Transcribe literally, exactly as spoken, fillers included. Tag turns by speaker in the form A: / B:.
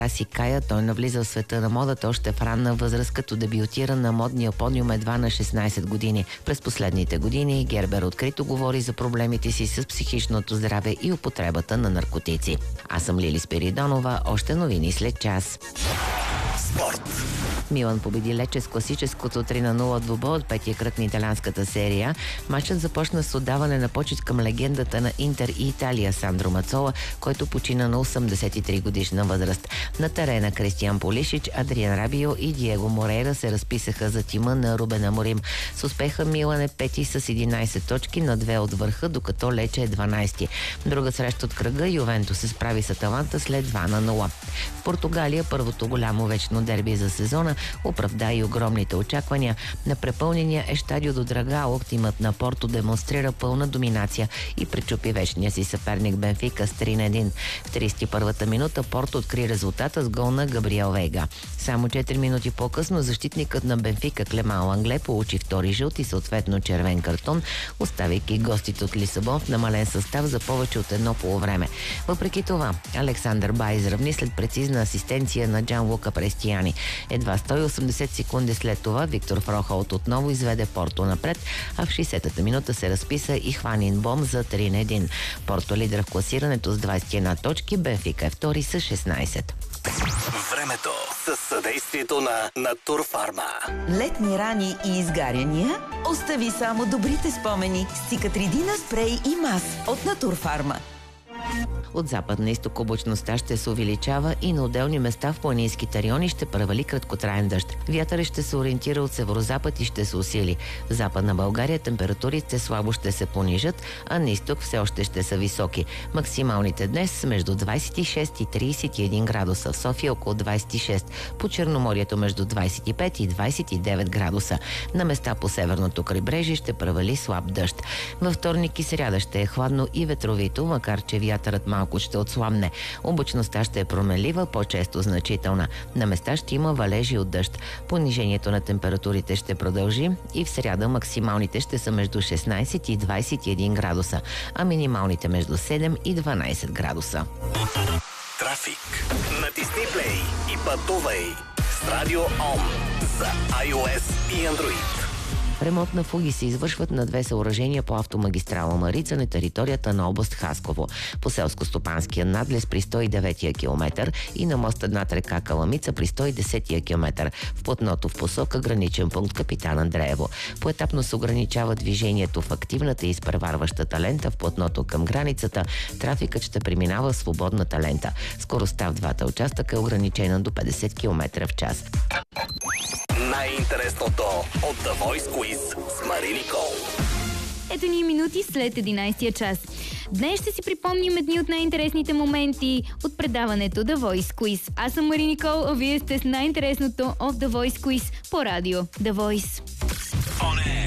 A: си кая, той навлиза в света на модата още в ранна възраст, като дебютира на модния подиум едва на шестнайсет години. През последните години Гербер открито говори за проблемите си с психичното здраве и употребата на наркотици. Аз съм Лили Спиридонова, още новини след час.
B: Спорт.
A: Милан победи Лече с класическото три на нула двубой от петия кръг на италианската серия. Матчът започна с отдаване на почет към легендата на Интер и Италия Сандро Мацола, който почина на осемдесет и три годишна възраст. На терена Кристиан Полишич, Адриан Рабио и Диего Морейра се разписаха за тима на Рубен Аморим. С успеха Милан е пети с единайсет точки на две от върха, докато Лече е дванайсети. Друга среща от кръга Ювентус се справи с Аталанта след два на нула. В Португалия първото голямо вечно дерби за сезона оправда и огромните очаквания. На препълнения естадио до Драгао тимът на Порто демонстрира пълна доминация и пречупи вечния си съперник Бенфика с три на едно. В трийсет и първата минута Порто откри резултата с гол на Габриел Вейга. Само четири минути по-късно защитникът на Бенфика Клеман Лангле получи втори жълт и съответно червен картон, оставяйки гостите от Лисабон в намален състав за повече от едно полувреме. Въпреки това, Александър Бай изравни след прецизна асистенция на Джан Лука Престияни. Едва сто и осемдесет секунди след това Виктор Фрохаут отново изведе Порто напред, а в шейсетата минута се разписа и Хванин Бом за три на едно. Порто лидер в класирането с двайсет и една точки, Бенфика е втори с шестнайсет.
B: Времето със съдействието на Натурфарма.
C: Летни рани и изгаряния? Остави само добрите спомени с Циcatrидина спрей и мас от Натурфарма.
A: От запад на изток облачността ще се увеличава и на отделни места в планинските райони ще превали краткотраен дъжд. Вятърът ще се ориентира от северозапад и ще се усили. В Западна България температурите слабо ще се понижат, а на изток все още ще са високи. Максималните днес са между двайсет и шест и трийсет и един градуса, в София около двайсет и шест, по Черноморието между двайсет и пет и двайсет и девет градуса. На места по северното крайбрежие ще превали слаб дъжд. Във вторник и сряда ще е хладно и ветровито, макар че вятърът малко ще отслабне. Облачността ще е променлива, по-често значителна. На места ще има валежи от дъжд. Понижението на температурите ще продължи и в сряда максималните ще са между шестнайсет и двайсет и един градуса, а минималните между седем и дванайсет градуса.
B: Трафик. Натисни плей и пътувай с Радио Ом за iOS и Android.
A: Ремонт на фуги се извършват на две съоръжения по автомагистрала Марица на територията на област Хасково. По селско-стопанския надлез при сто и деветия километър и на моста над река Каламица при сто и десетия километър. В платното в посока граничен пункт Капитан Андреево. Поетапно се ограничава движението в активната и изпреварващата лента в платното към границата. Трафикът ще преминава в свободната лента. Скоростта в двата участъка е ограничена до петдесет километра в час.
B: Най-интересното от The Voice Quiz с Мари Никол.
D: Ето ни минути след единайсетия час. Днес ще си припомним едни от най-интересните моменти от предаването The Voice Quiz. Аз съм Мари Никол, а вие сте с най-интересното от The Voice Quiz по радио The Voice.